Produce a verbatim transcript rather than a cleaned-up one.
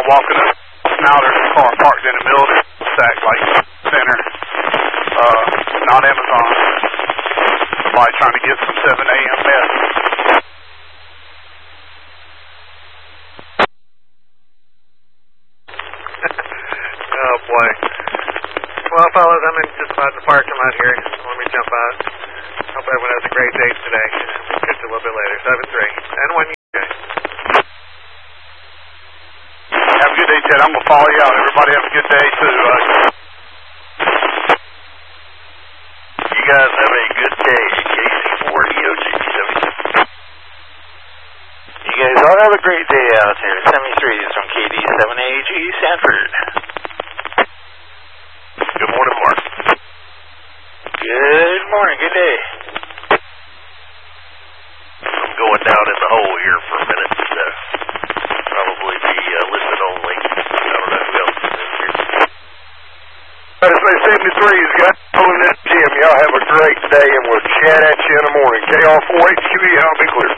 walking up. Now there's a car parked in the middle of the stack, like center. Uh, not Amazon. Somebody trying to get some seven A M mess. Oh boy. Well, fellas, I'm in just about in the parking lot here. Let me jump out. Hope everyone has a great day today. We'll catch you a little bit later. seven three. And one you guys. Have a good day, Ted. I'm going to follow you out. Everybody have a good day, too. Uh, you guys have a good day, K C four E O G seven. You guys all have a great day out here. seventy-three is from K D seven A G Sanford. Good morning, Mark. Good morning. Good day. I'm going down in the hole here for a minute. Uh, probably be uh, listen only. I don't know who else is in here. I say seventy-three is got pulling this gym. Y'all have a great day, and we'll chat at you in the morning. K R four H Q E, I'll be clear.